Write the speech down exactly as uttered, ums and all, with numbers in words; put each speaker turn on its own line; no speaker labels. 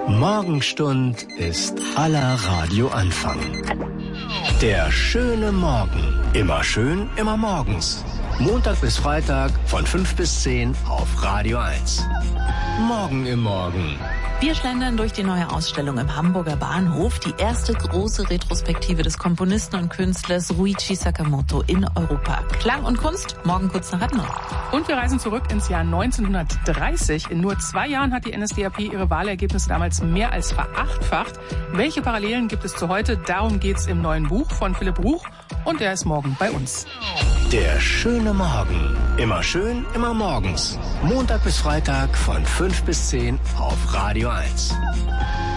Morgenstund ist aller Radioanfang. Der schöne Morgen. Immer schön, immer morgens. Montag bis Freitag von fünf bis zehn auf Radio eins. Morgen im Morgen.
Wir schlendern durch die neue Ausstellung im Hamburger Bahnhof, die erste große Retrospektive des Komponisten und Künstlers Ryuichi Sakamoto in Europa. Klang und Kunst, morgen kurz nach halb neun.
Und wir reisen zurück ins Jahr neunzehnhundertdreißig. In nur zwei Jahren hat die N S D A P ihre Wahlergebnisse damals mehr als verachtfacht. Welche Parallelen gibt es zu heute? Darum geht's im neuen Buch von Philipp Ruch und er ist morgen bei uns.
Der schöne Morgen. Immer schön, immer morgens. Montag bis Freitag von fünf bis zehn auf Radio eins.